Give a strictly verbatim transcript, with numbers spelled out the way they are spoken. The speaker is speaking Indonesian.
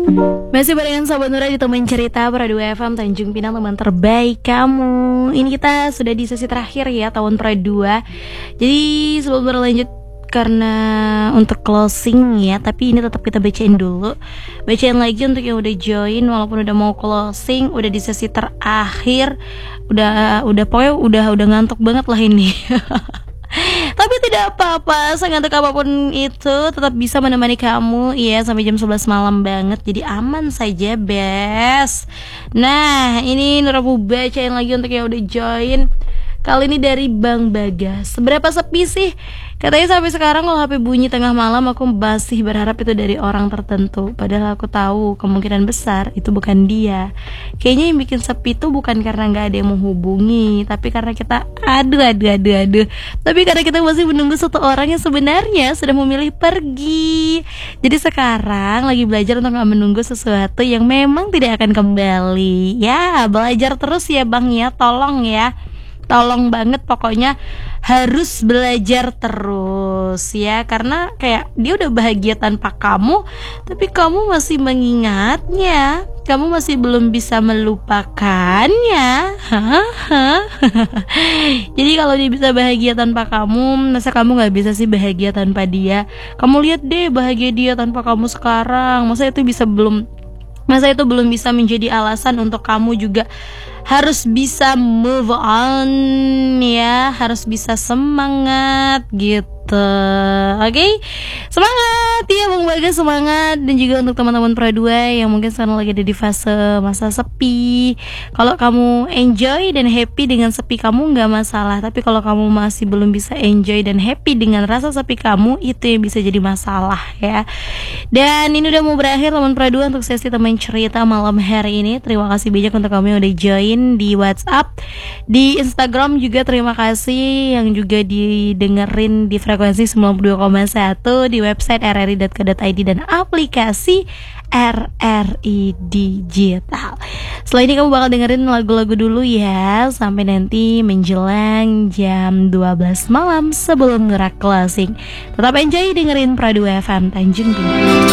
Masih barengan Sobat Nura di teman cerita Pradu F M Tanjung Pinang, teman terbaik kamu. Ini kita sudah di sesi terakhir ya tahun Pradu. Jadi sebelum berlanjut, karena untuk closing ya, tapi ini tetap kita bacain dulu. Bacain lagi untuk yang udah join, walaupun udah mau closing, udah di sesi terakhir, udah udah pokoknya udah udah ngantuk banget lah ini. Tapi tidak apa-apa, sengantuk apapun itu tetap bisa menemani kamu ya sampai jam sebelas malam banget. Jadi aman saja, bes. Nah, ini Nura mau bacain lagi untuk yang udah join. Kali ini dari Bang Bagas. Seberapa sepi sih? Katanya sampai sekarang kalau H P bunyi tengah malam aku masih berharap itu dari orang tertentu. Padahal aku tahu kemungkinan besar itu bukan dia. Kayaknya yang bikin sepi itu bukan karena gak ada yang menghubungi, tapi karena kita aduh aduh aduh aduh Tapi karena kita masih menunggu satu orang yang sebenarnya sudah memilih pergi. Jadi sekarang lagi belajar untuk gak menunggu sesuatu yang memang tidak akan kembali. Ya, belajar terus ya Bang ya, tolong ya. Tolong banget, pokoknya harus belajar terus ya. Karena kayak dia udah bahagia tanpa kamu, tapi kamu masih mengingatnya, kamu masih belum bisa melupakannya. Jadi kalau dia bisa bahagia tanpa kamu, masa kamu gak bisa sih bahagia tanpa dia? Kamu lihat deh bahagia dia tanpa kamu sekarang. Masa itu bisa belum Masa itu belum bisa menjadi alasan untuk kamu juga harus bisa move on ya, harus bisa semangat gitu. Oke, okay? Semangat ya Bang Bagas, semangat. Dan juga untuk teman-teman Pradu yang mungkin sekarang lagi ada di fase masa sepi, kalau kamu enjoy dan happy dengan sepi kamu nggak masalah. Tapi kalau kamu masih belum bisa enjoy dan happy dengan rasa sepi kamu, itu yang bisa jadi masalah ya. Dan ini udah mau berakhir teman Pradu untuk sesi teman cerita malam hari ini. Terima kasih banyak untuk kamu yang udah join di WhatsApp, di Instagram juga terima kasih yang juga didengerin di frekuensi sembilan puluh dua koma satu, di website r r i dot co dot i d dan aplikasi R R I Digital. Setelah ini kamu bakal dengerin lagu-lagu dulu ya, sampai nanti menjelang jam dua belas malam sebelum ngerak closing. Tetap enjoy dengerin Pradu F M Tanjung Pinang.